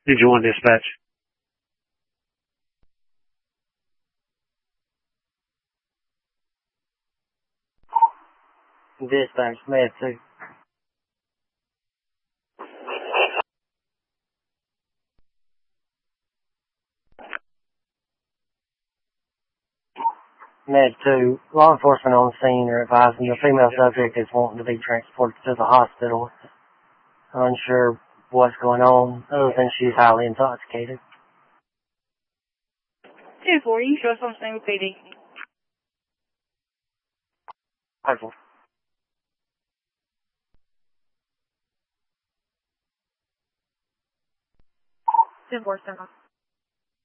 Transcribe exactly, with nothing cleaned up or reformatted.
Did you want dispatch? Dispatch, med two. Med two, law enforcement on the scene are advising the female subject is wanting to be transported to the hospital. Unsure what's going on, other than she's highly intoxicated. ten four, you show us on scene with P D. Purple. ten four, stand by.